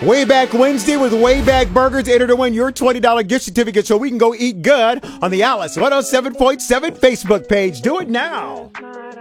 Wayback Wednesday with Wayback Burgers. Enter to win your $20 gift certificate so we can go eat good on the Alice 107.7 Facebook page. Do it now.